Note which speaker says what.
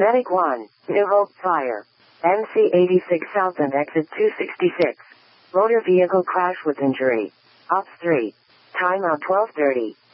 Speaker 1: Medic 1, New Hope Fire. MC 86 South and exit 266. Motor vehicle crash with injury. Ops 3. Time out 12:30.